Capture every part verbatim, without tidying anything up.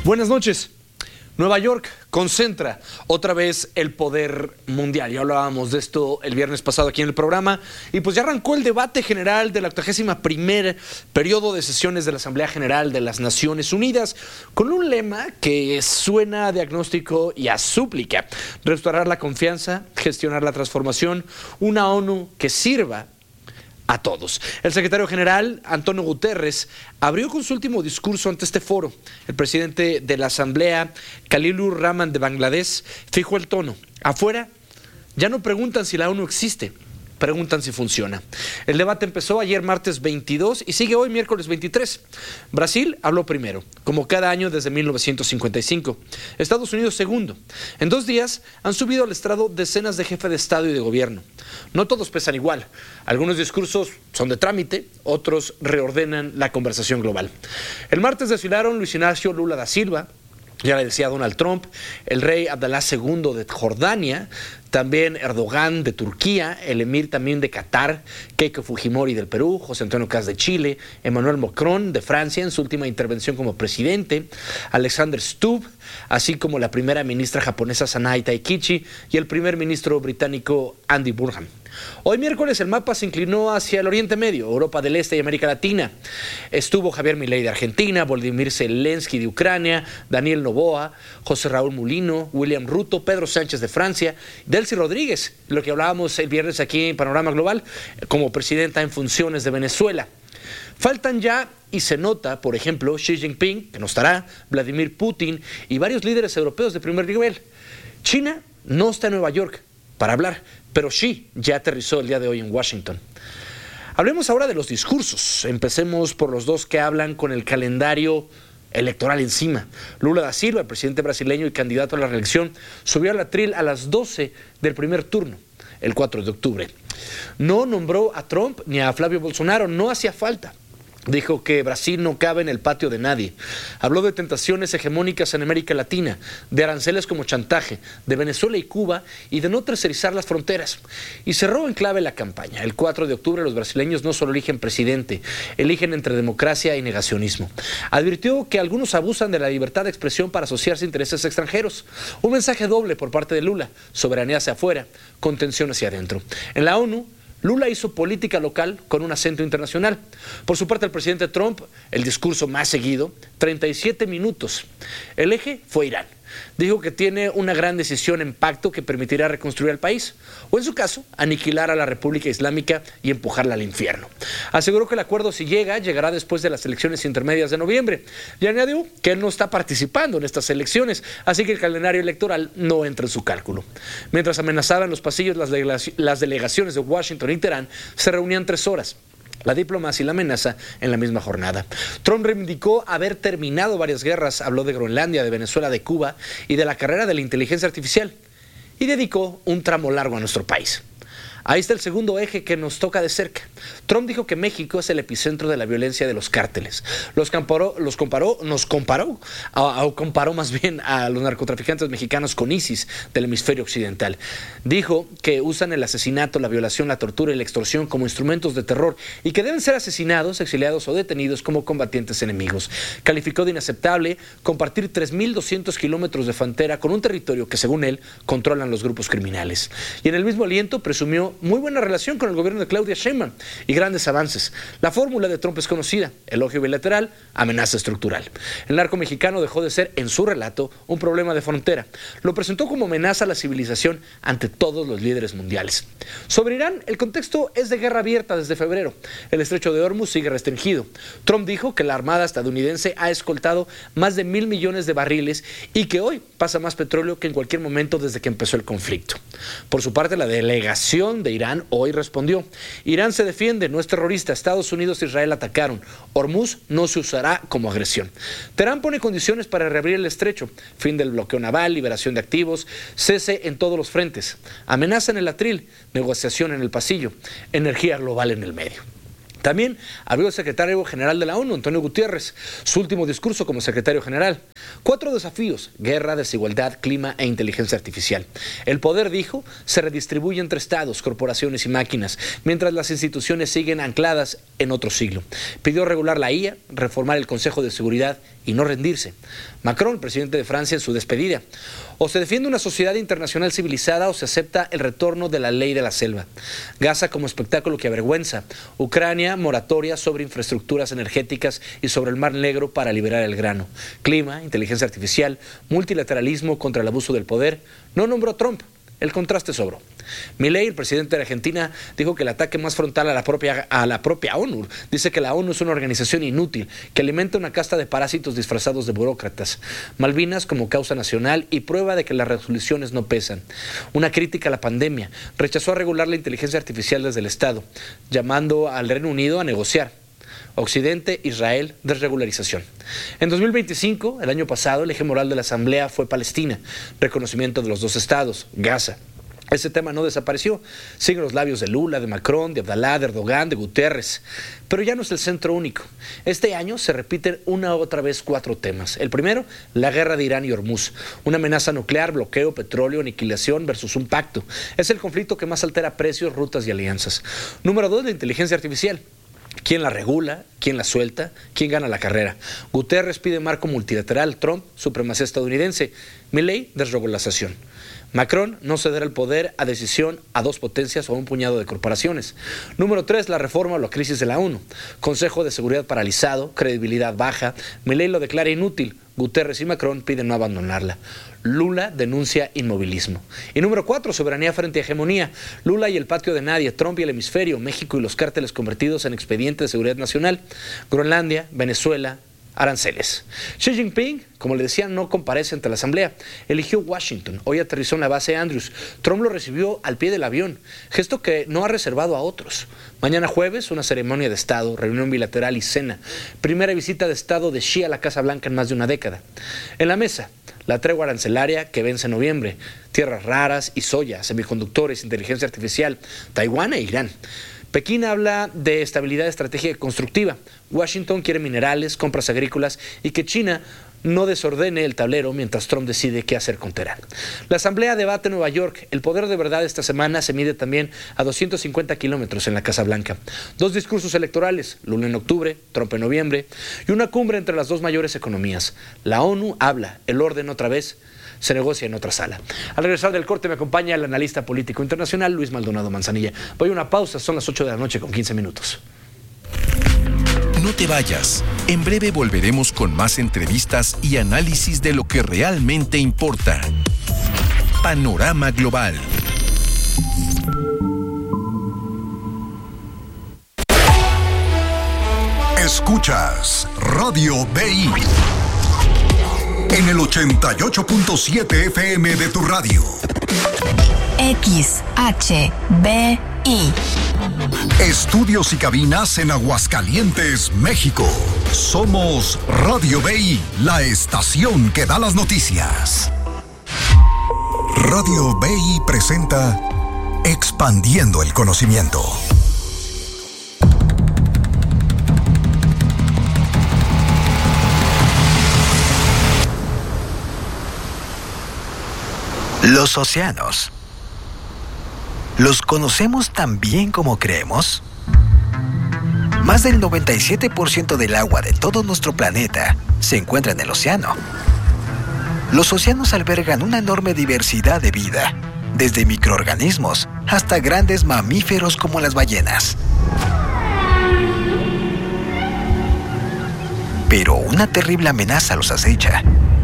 Buenas noches. Nueva York concentra otra vez el poder mundial. Ya hablábamos de esto el viernes pasado aquí en el programa y pues ya arrancó el debate general del octagésimo primer periodo de sesiones de la Asamblea General de las Naciones Unidas con un lema que suena a diagnóstico y a súplica: restaurar la confianza, gestionar la transformación, una ONU que sirva a todos. El secretario general, Antonio Guterres, abrió con su último discurso ante este foro. El presidente de la Asamblea, Khalilur Rahman de Bangladesh, fijó el tono. Afuera ya no preguntan si la ONU existe, preguntan si funciona. El debate empezó ayer martes veintidós y sigue hoy miércoles veintitrés. Brasil habló primero, como cada año desde mil novecientos cincuenta y cinco. Estados Unidos segundo. En dos días han subido al estrado decenas de jefes de Estado y de gobierno. No todos pesan igual. Algunos discursos son de trámite, otros reordenan la conversación global. El martes desfilaron Luis Ignacio Lula da Silva, ya le decía Donald Trump, el rey Abdalá segundo de Jordania, también Erdogan de Turquía, el emir también de Qatar, Keiko Fujimori del Perú, José Antonio Kast de Chile, Emmanuel Macron de Francia en su última intervención como presidente, Alexander Stubb, así como la primera ministra japonesa Sanae Taikichi y el primer ministro británico Andy Burnham. Hoy miércoles el mapa se inclinó hacia el Oriente Medio, Europa del Este y América Latina. Estuvo Javier Milei de Argentina, Volodymyr Zelensky de Ucrania, Daniel Noboa, José Raúl Mulino, William Ruto, Pedro Sánchez de Francia, Delcy Rodríguez, lo que hablábamos el viernes aquí en Panorama Global, como presidenta en funciones de Venezuela. Faltan ya, y se nota, por ejemplo, Xi Jinping, que no estará, Vladimir Putin y varios líderes europeos de primer nivel. China no está en Nueva York para hablar, pero Xi ya aterrizó el día de hoy en Washington. Hablemos ahora de los discursos. Empecemos por los dos que hablan con el calendario electoral encima. Lula da Silva, el presidente brasileño y candidato a la reelección, subió al atril a las doce del primer turno, el cuatro de octubre. No nombró a Trump ni a Flavio Bolsonaro, no hacía falta. Dijo que Brasil no cabe en el patio de nadie. Habló de tentaciones hegemónicas en América Latina, de aranceles como chantaje, de Venezuela y Cuba y de no tercerizar las fronteras. Y cerró en clave la campaña. El cuatro de octubre los brasileños no solo eligen presidente, eligen entre democracia y negacionismo. Advirtió que algunos abusan de la libertad de expresión para asociarse a intereses extranjeros. Un mensaje doble por parte de Lula: soberanía hacia afuera, contención hacia adentro. En la ONU, Lula hizo política local con un acento internacional. Por su parte, el presidente Trump, el discurso más seguido, treinta y siete minutos. El eje fue Irán. Dijo que tiene una gran decisión en pacto que permitirá reconstruir el país, o en su caso, aniquilar a la República Islámica y empujarla al infierno. Aseguró que el acuerdo, si llega, llegará después de las elecciones intermedias de noviembre. Y añadió que él no está participando en estas elecciones, así que el calendario electoral no entra en su cálculo. Mientras amenazaban los pasillos las, delega- las delegaciones de Washington y Teherán, se reunían tres horas. La diplomacia y la amenaza en la misma jornada. Trump reivindicó haber terminado varias guerras, habló de Groenlandia, de Venezuela, de Cuba y de la carrera de la inteligencia artificial. Y dedicó un tramo largo a nuestro país. Ahí está el segundo eje que nos toca de cerca. Trump dijo que México es el epicentro de la violencia de los cárteles. Los comparó, los comparó, nos comparó, o comparó más bien a los narcotraficantes mexicanos con ISIS del hemisferio occidental. Dijo que usan el asesinato, la violación, la tortura y la extorsión como instrumentos de terror y que deben ser asesinados, exiliados o detenidos como combatientes enemigos. Calificó de inaceptable compartir tres mil doscientos kilómetros de frontera con un territorio que, según él, controlan los grupos criminales. Y en el mismo aliento presumió muy buena relación con el gobierno de Claudia Sheinbaum y grandes avances. La fórmula de Trump es conocida: elogio bilateral, amenaza estructural. El narco mexicano dejó de ser, en su relato, un problema de frontera. Lo presentó como amenaza a la civilización ante todos los líderes mundiales. Sobre Irán, el contexto es de guerra abierta desde febrero. El estrecho de Hormuz sigue restringido. Trump dijo que la armada estadounidense ha escoltado más de mil millones de barriles y que hoy pasa más petróleo que en cualquier momento desde que empezó el conflicto. Por su parte, la delegación de Irán hoy respondió: Irán se defiende, no es terrorista. Estados Unidos e Israel atacaron. Hormuz no se usará como agresión. Teherán pone condiciones para reabrir el estrecho: fin del bloqueo naval, liberación de activos, cese en todos los frentes, amenaza en el atril, negociación en el pasillo, energía global en el medio. También habló el secretario general de la ONU, Antonio Guterres, su último discurso como secretario general. Cuatro desafíos: guerra, desigualdad, clima e inteligencia artificial. El poder, dijo, se redistribuye entre estados, corporaciones y máquinas, mientras las instituciones siguen ancladas en otro siglo. Pidió regular la I A, reformar el Consejo de Seguridad y no rendirse. Macron, presidente de Francia, en su despedida: o se defiende una sociedad internacional civilizada o se acepta el retorno de la ley de la selva. Gaza como espectáculo que avergüenza. Ucrania, moratoria sobre infraestructuras energéticas y sobre el Mar Negro para liberar el grano. Clima, inteligencia artificial, multilateralismo contra el abuso del poder. No nombró a Trump. El contraste sobró. Milei, el presidente de Argentina, dijo que el ataque más frontal a la propia, a la propia ONU. Dice que la ONU es una organización inútil, que alimenta una casta de parásitos disfrazados de burócratas. Malvinas como causa nacional y prueba de que las resoluciones no pesan. Una crítica a la pandemia. Rechazó a regular la inteligencia artificial desde el Estado, llamando al Reino Unido a negociar. Occidente, Israel, desregularización. En dos mil veinticinco, el año pasado, el eje moral de la Asamblea fue Palestina, reconocimiento de los dos estados, Gaza. Ese tema no desapareció. Siguen los labios de Lula, de Macron, de Abdalá, de Erdogan, de Guterres. Pero ya no es el centro único. Este año se repiten una u otra vez cuatro temas. El primero, la guerra de Irán y Hormuz. Una amenaza nuclear, bloqueo, petróleo, aniquilación versus un pacto. Es el conflicto que más altera precios, rutas y alianzas. Número dos, la inteligencia artificial. ¿Quién la regula? ¿Quién la suelta? ¿Quién gana la carrera? Guterres pide marco multilateral. Trump, supremacía estadounidense. Milei, desregularización. Macron, no ceder el poder a decisión a dos potencias o a un puñado de corporaciones. Número tres, la reforma o la crisis de la ONU. Consejo de Seguridad paralizado, credibilidad baja. Milei lo declara inútil. Guterres y Macron piden no abandonarla. Lula denuncia inmovilismo. Y número cuatro, soberanía frente a hegemonía. Lula y el patio de nadie, Trump y el hemisferio, México y los cárteles convertidos en expediente de seguridad nacional. Groenlandia, Venezuela, aranceles. Xi Jinping, como le decía, no comparece ante la Asamblea. Eligió Washington. Hoy aterrizó en la base Andrews. Trump lo recibió al pie del avión, gesto que no ha reservado a otros. Mañana jueves, una ceremonia de Estado, reunión bilateral y cena. Primera visita de Estado de Xi a la Casa Blanca en más de una década. En la mesa, la tregua arancelaria que vence en noviembre. Tierras raras y soya, semiconductores, inteligencia artificial, Taiwán e Irán. Pekín habla de estabilidad estratégica constructiva. Washington quiere minerales, compras agrícolas y que China no desordene el tablero mientras Trump decide qué hacer con Teherán. La Asamblea debate en Nueva York. El poder de verdad esta semana se mide también a doscientos cincuenta kilómetros en la Casa Blanca. Dos discursos electorales, Lula en octubre, Trump en noviembre, y una cumbre entre las dos mayores economías. La ONU habla, el orden otra vez se negocia en otra sala. Al regresar del corte me acompaña el analista político internacional Luis Maldonado Manzanilla. Voy a una pausa, son las ocho de la noche con quince minutos. No te vayas. En breve volveremos con más entrevistas y análisis de lo que realmente importa. Panorama Global. Escuchas Radio B I en el ochenta y ocho punto siete F M de tu radio. X H B I. Estudios y cabinas en Aguascalientes, México. Somos Radio B I, la estación que da las noticias. Radio B I presenta Expandiendo el Conocimiento. Los océanos. ¿Los conocemos tan bien como creemos? Más del noventa y siete por ciento del agua de todo nuestro planeta se encuentra en el océano. Los océanos albergan una enorme diversidad de vida, desde microorganismos hasta grandes mamíferos como las ballenas. Pero una terrible amenaza los acecha.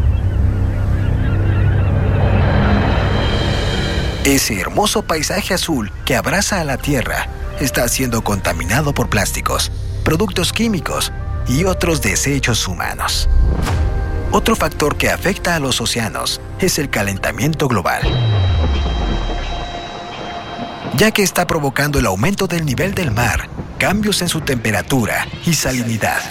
Ese hermoso paisaje azul que abraza a la Tierra está siendo contaminado por plásticos, productos químicos y otros desechos humanos. Otro factor que afecta a los océanos es el calentamiento global, ya que está provocando el aumento del nivel del mar, cambios en su temperatura y salinidad,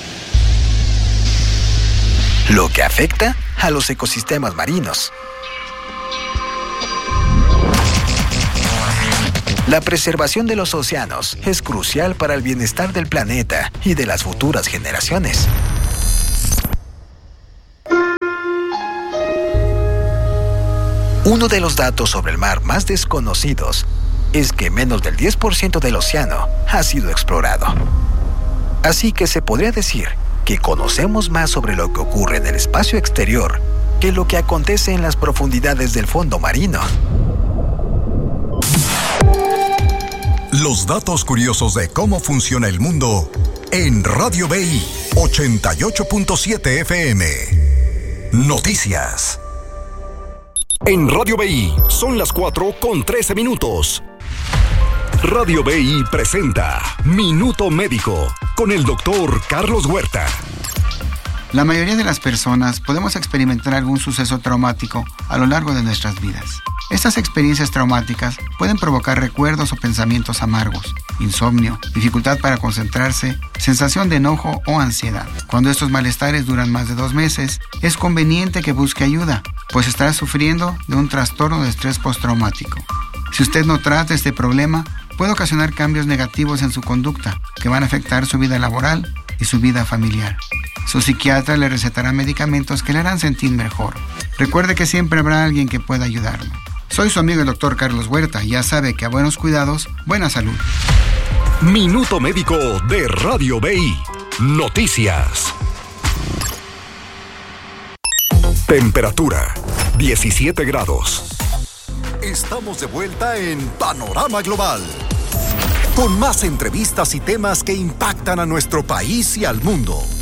lo que afecta a los ecosistemas marinos. La preservación de los océanos es crucial para el bienestar del planeta y de las futuras generaciones. Uno de los datos sobre el mar más desconocidos es que menos del diez por ciento del océano ha sido explorado. Así que se podría decir que conocemos más sobre lo que ocurre en el espacio exterior que lo que acontece en las profundidades del fondo marino. Los datos curiosos de cómo funciona el mundo en Radio B I ochenta y ocho punto siete F M. Noticias. En Radio B I son las cuatro con trece minutos. Radio B I presenta Minuto Médico con el doctor Carlos Huerta. La mayoría de las personas podemos experimentar algún suceso traumático a lo largo de nuestras vidas. Estas experiencias traumáticas pueden provocar recuerdos o pensamientos amargos, insomnio, dificultad para concentrarse, sensación de enojo o ansiedad. Cuando estos malestares duran más de dos meses, es conveniente que busque ayuda, pues estará sufriendo de un trastorno de estrés postraumático. Si usted no trata este problema, puede ocasionar cambios negativos en su conducta, que van a afectar su vida laboral y su vida familiar. Su psiquiatra le recetará medicamentos que le harán sentir mejor. Recuerde que siempre habrá alguien que pueda ayudarlo. Soy su amigo el doctor Carlos Huerta y ya sabe que a buenos cuidados, buena salud. Minuto Médico de Radio B I. Noticias. Temperatura, diecisiete grados. Estamos de vuelta en Panorama Global, con más entrevistas y temas que impactan a nuestro país y al mundo.